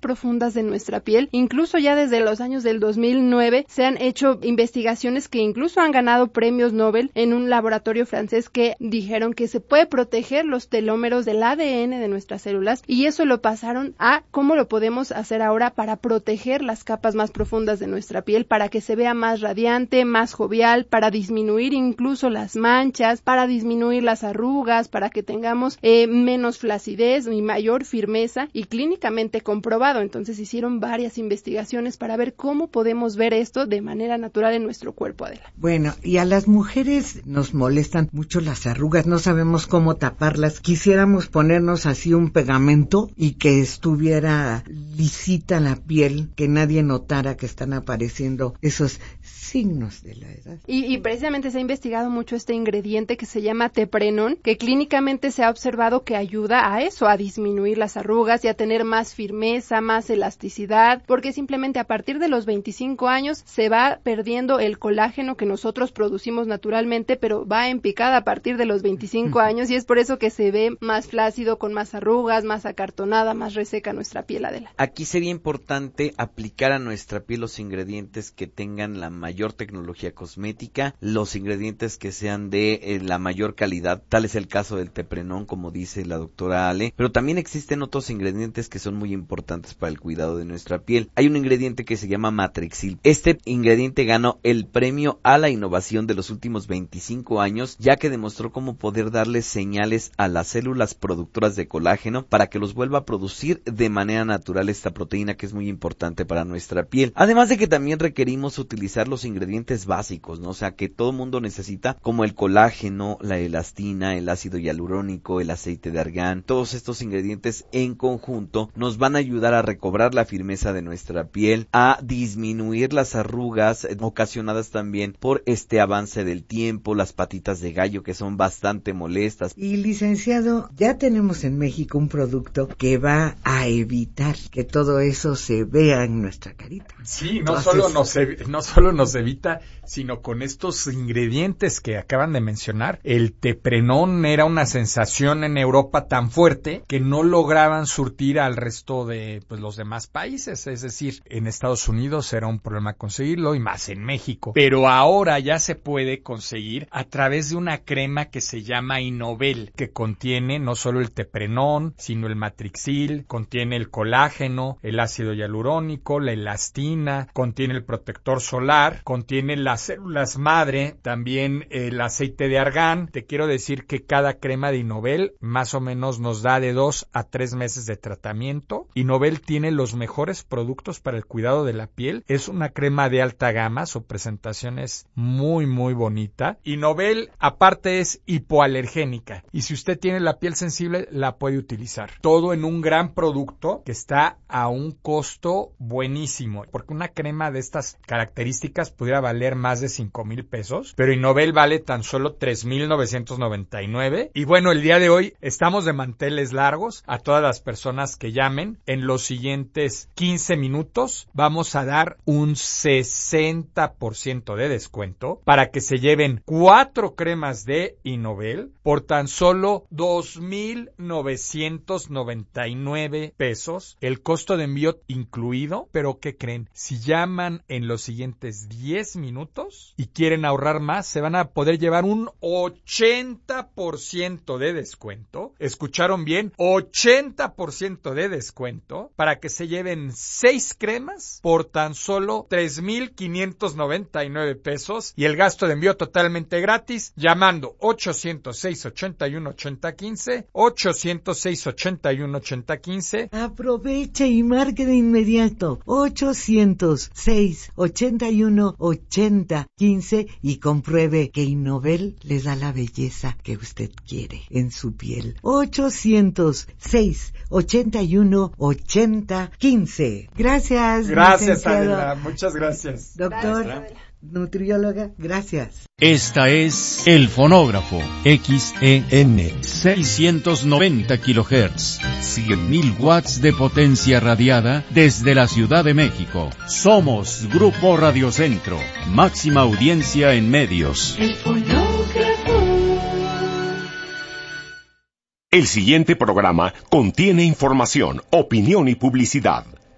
profundas de nuestra piel. Incluso ya desde los años del 2009 se han hecho investigaciones que incluso han ganado premios Nobel en un laboratorio francés que dijeron que se puede proteger los telómeros del ADN de nuestras células, y eso lo pasaron a cómo lo podemos hacer ahora para proteger las capas más profundas de nuestra piel, para que se vea más radiante, más jovial, para disminuir incluso las manchas, para disminuir las arrugas, para que tengamos menos flacidez y mayor firmeza, y clínicamente comprobado. Entonces hicieron varias investigaciones para ver cómo podemos ver esto de manera natural en nuestro cuerpo, Adela. Bueno, y a las mujeres nos molestan mucho las arrugas, no sabemos cómo taparlas. Quisiéramos ponernos así un pegamento y que estuviera lisita la piel, que nadie notara que están apareciendo esos signos de la edad. Y precisamente se ha investigado mucho este ingrediente que se llama teprenón, que clínicamente se ha observado que ayuda a eso, a disminuir las arrugas y a tener más firmeza, más elasticidad, porque simplemente a partir de los 25 años se va perdiendo el colágeno que nosotros producimos naturalmente, pero va en picada a partir de los 25 años, y es por eso que se ve más flácido, con más arrugas, más acartonada, más reseca nuestra piel, Adela. Aquí sería importante aplicar a nuestra piel los ingredientes que tengan la mayor tecnología cosmética, los ingredientes que sean de la mayor calidad. Tal es el caso del teprenón, como dice la doctora Ale, pero también existen otros ingredientes que son muy importantes para el cuidado de nuestra piel. Hay un ingrediente que se llama Matrixil. Este ingrediente ganó el premio a la innovación de los últimos 25 años, ya que demostró cómo poder darle señales a las células productoras de colágeno para que los vuelva a producir de manera natural esta proteína, que es muy importante para nuestra piel. Además de que también requerimos utilizar los ingredientes básicos, ¿no? O sea, que todo mundo necesita, como el colágeno, la elastina, el ácido hialurónico, el aceite de argán. Todos estos ingredientes en conjunto nos van a ayudar a recobrar la firmeza de nuestra piel, a disminuir las arrugas ocasionadas también por este avance del tiempo, las patitas de gallo que son bastante molestas. Y licenciado, ya tenemos en México un producto que va a evitar que todo eso se vea en nuestra carita. Sí, no solo nos evita, sino con estos ingredientes que acaban de mencionar. El teprenón era una sensación en Europa tan fuerte que no lograban surtir al resto de los demás países. Es decir, en Estados Unidos era un problema conseguirlo, y más en México. Pero ahora ya se puede conseguir a través de una crema que se llama Innovel, que contiene no solo el teprenón, sino el Matrixil, contiene el colágeno, el ácido hialurónico, la elastina, contiene el protector solar, contiene las células madre, también el aceite de argán. Te quiero decir que cada crema de Innovel más o menos nos da de 2 a 3 meses de tratamiento. Innovel tiene los mejores productos para el cuidado de la piel. Es una crema de alta gama, su presentación es muy muy bonita. Innovel aparte es hipoalergénica, y si usted tiene la piel sensible la puede utilizar. Todo en un gran producto que está a un costo buenísimo, porque una crema de estas características pudiera valer más de 5,000 pesos, pero Innovel vale tan solo 3,999. Y bueno, el día de hoy estamos de manteles largos. A todas las personas que llamen en los siguientes 15 minutos vamos a dar un 60% de descuento para que se lleven 4 cremas de Innovel por tan solo 2,999 pesos, el costo de envío incluido. Pero ¿qué creen? Si llaman en los siguientes 10 minutos y quieren ahorrar más, se van a poder llevar un 80% de descuento. ¿Escucharon bien? 80% de descuento para que se lleven 6 cremas por tan solo 3,599 pesos, y el gasto de envío totalmente gratis, llamando 806-81-8015, 806-81-8015. Aproveche y marque de inmediato 806-81-8015 y compruebe que Innovel le da la belleza que usted quiere en su piel. 806-81-8015. Gracias. Gracias, Adela. Muchas gracias. Doctor, Gracias, nutrióloga, gracias. Esta es El Fonógrafo, XEN 690 kHz, 100.000 watts de potencia radiada desde la Ciudad de México. Somos Grupo Radio Centro, máxima audiencia en medios. El Fonógrafo. El siguiente programa contiene información, opinión y publicidad.